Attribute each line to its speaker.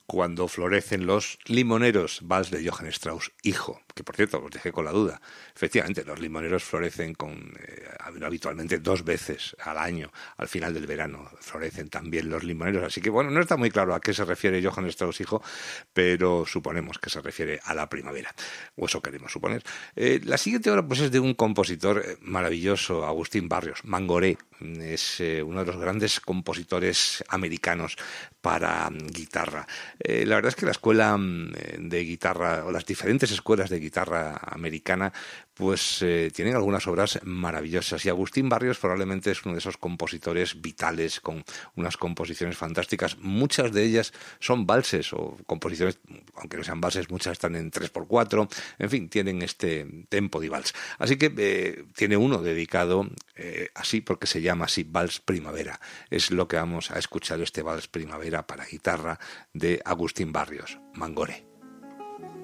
Speaker 1: cuando florecen los limoneros, vals de Johann Strauss, hijo, que por cierto, os dejé con la duda. Efectivamente, los limoneros florecen habitualmente 2 veces al año, al final del verano, florecen también los limoneros, así que bueno, no está muy claro a qué se refiere Johann Strauss, hijo, pero suponemos que se refiere a la primavera, o eso queremos suponer. La siguiente obra pues es de un compositor maravilloso, Agustín Barrios, Mangoré, es uno de los grandes compositores americanos para guitarra. La verdad es que la escuela de guitarra, o las diferentes escuelas de guitarra americana, pues tienen algunas obras maravillosas, y Agustín Barrios probablemente es uno de esos compositores vitales con unas composiciones fantásticas. Muchas de ellas son valses o composiciones, aunque no sean valses, muchas están en 3x4, en fin, tienen este tempo de vals. Así que tiene uno dedicado así porque se llama así, Vals Primavera. Es lo que vamos a escuchar, este Vals Primavera para guitarra de Agustín Barrios, Mangoré.